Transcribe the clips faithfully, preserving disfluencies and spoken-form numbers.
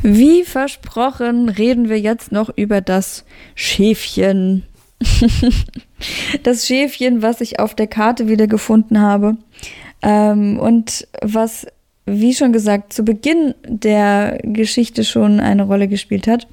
Wie versprochen reden wir jetzt noch über das Schäfchen. Das Schäfchen, was ich auf der Karte wieder gefunden habe. Ähm, und was, wie schon gesagt, zu Beginn der Geschichte schon eine Rolle gespielt hat.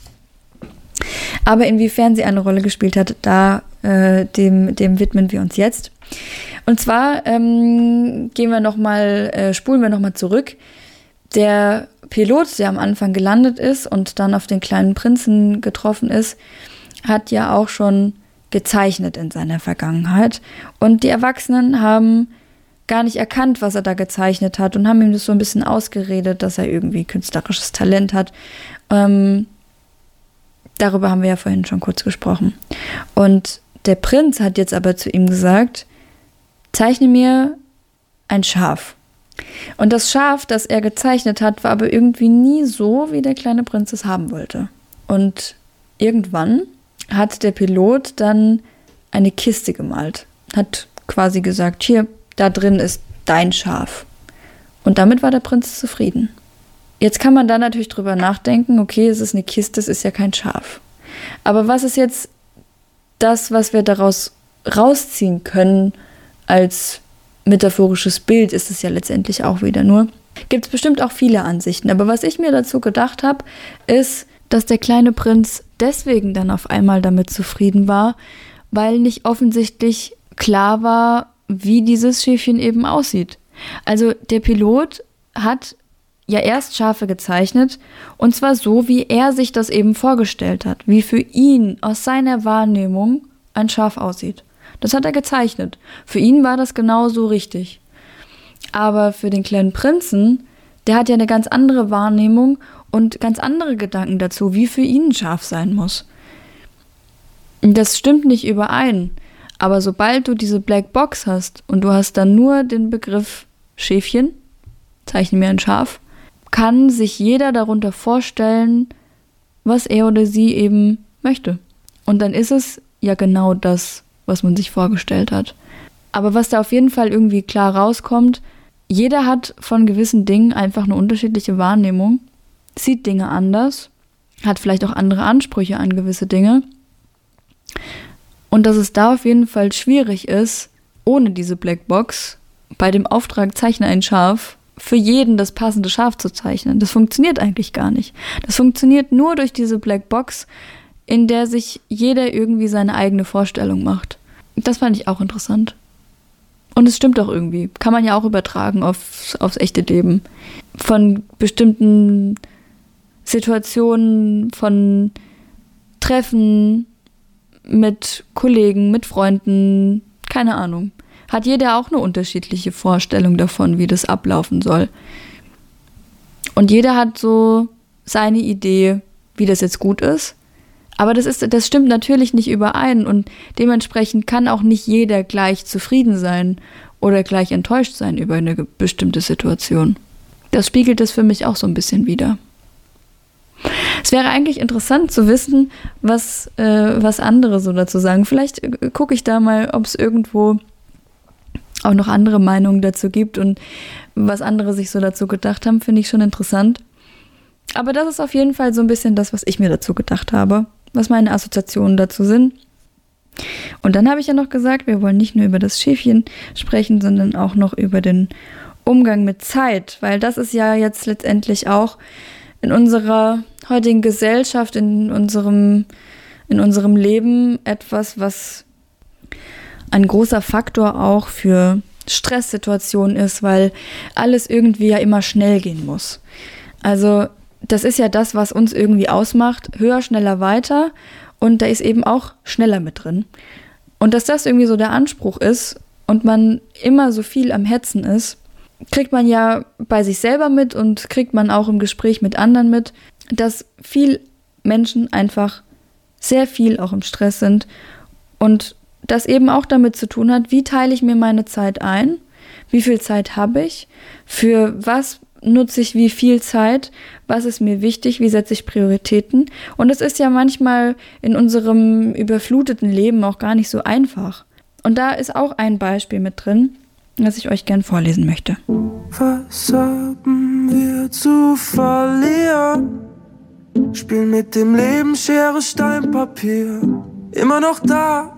Aber inwiefern sie eine Rolle gespielt hat, da äh, dem, dem widmen wir uns jetzt. Und zwar ähm, gehen wir noch mal, äh, spulen wir nochmal zurück. Der Pilot, der am Anfang gelandet ist und dann auf den kleinen Prinzen getroffen ist, hat ja auch schon gezeichnet in seiner Vergangenheit. Und die Erwachsenen haben gar nicht erkannt, was er da gezeichnet hat und haben ihm das so ein bisschen ausgeredet, dass er irgendwie künstlerisches Talent hat. Ähm, darüber haben wir ja vorhin schon kurz gesprochen. Und der Prinz hat jetzt aber zu ihm gesagt, zeichne mir ein Schaf. Und das Schaf, das er gezeichnet hat, war aber irgendwie nie so, wie der kleine Prinz es haben wollte. Und irgendwann hat der Pilot dann eine Kiste gemalt. Hat quasi gesagt, hier, da drin ist dein Schaf. Und damit war der Prinz zufrieden. Jetzt kann man da natürlich drüber nachdenken, okay, es ist eine Kiste, es ist ja kein Schaf. Aber was ist jetzt das, was wir daraus rausziehen können als metaphorisches Bild, ist es ja letztendlich auch wieder nur. Gibt es bestimmt auch viele Ansichten. Aber was ich mir dazu gedacht habe, ist, dass der kleine Prinz deswegen dann auf einmal damit zufrieden war, weil nicht offensichtlich klar war, wie dieses Schäfchen eben aussieht. Also der Pilot hat ja erst Schafe gezeichnet und zwar so, wie er sich das eben vorgestellt hat, wie für ihn aus seiner Wahrnehmung ein Schaf aussieht. Das hat er gezeichnet. Für ihn war das genauso richtig. Aber für den kleinen Prinzen, der hat ja eine ganz andere Wahrnehmung und ganz andere Gedanken dazu, wie für ihn ein Schaf sein muss. Das stimmt nicht überein. Aber sobald du diese Black Box hast und du hast dann nur den Begriff Schäfchen, zeichne mir ein Schaf, kann sich jeder darunter vorstellen, was er oder sie eben möchte. Und dann ist es ja genau das, was man sich vorgestellt hat. Aber was da auf jeden Fall irgendwie klar rauskommt, jeder hat von gewissen Dingen einfach eine unterschiedliche Wahrnehmung, sieht Dinge anders, hat vielleicht auch andere Ansprüche an gewisse Dinge. Und dass es da auf jeden Fall schwierig ist, ohne diese Blackbox, bei dem Auftrag zeichne ein Schaf, für jeden das passende Schaf zu zeichnen. Das funktioniert eigentlich gar nicht. Das funktioniert nur durch diese Blackbox, in der sich jeder irgendwie seine eigene Vorstellung macht. Das fand ich auch interessant. Und es stimmt auch irgendwie. Kann man ja auch übertragen auf, aufs echte Leben. Von bestimmten Situationen, von Treffen mit Kollegen, mit Freunden, keine Ahnung. Hat jeder auch eine unterschiedliche Vorstellung davon, wie das ablaufen soll. Und jeder hat so seine Idee, wie das jetzt gut ist. Aber das ist, das stimmt natürlich nicht überein und dementsprechend kann auch nicht jeder gleich zufrieden sein oder gleich enttäuscht sein über eine bestimmte Situation. Das spiegelt das für mich auch so ein bisschen wider. Es wäre eigentlich interessant zu wissen, was, äh, was andere so dazu sagen. Vielleicht äh, gucke ich da mal, ob es irgendwo auch noch andere Meinungen dazu gibt und was andere sich so dazu gedacht haben, finde ich schon interessant. Aber das ist auf jeden Fall so ein bisschen das, was ich mir dazu gedacht habe, was meine Assoziationen dazu sind. Und dann habe ich ja noch gesagt, wir wollen nicht nur über das Schäfchen sprechen, sondern auch noch über den Umgang mit Zeit, weil das ist ja jetzt letztendlich auch in unserer heutigen Gesellschaft, in unserem, in unserem Leben etwas, was ein großer Faktor auch für Stresssituationen ist, weil alles irgendwie ja immer schnell gehen muss. Also das ist ja das, was uns irgendwie ausmacht, höher, schneller, weiter und da ist eben auch schneller mit drin. Und dass das irgendwie so der Anspruch ist und man immer so viel am Hetzen ist, kriegt man ja bei sich selber mit und kriegt man auch im Gespräch mit anderen mit, dass viel Menschen einfach sehr viel auch im Stress sind und das eben auch damit zu tun hat, wie teile ich mir meine Zeit ein, wie viel Zeit habe ich, für was nutze ich wie viel Zeit, was ist mir wichtig, wie setze ich Prioritäten. Und es ist ja manchmal in unserem überfluteten Leben auch gar nicht so einfach. Und da ist auch ein Beispiel mit drin, das ich euch gern vorlesen möchte. Was haben wir zu verlieren? Jahren. Spiel mit dem Leben, Schere, Stein, Papier. Immer noch da,